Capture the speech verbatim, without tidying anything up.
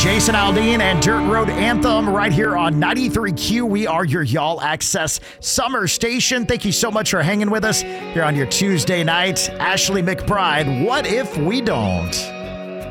Jason Aldean and Dirt Road Anthem right here on ninety-three Q. We are your Y'all Access Summer Station. Thank you so much for hanging with us here on your Tuesday night. Ashley McBride, what if we don't?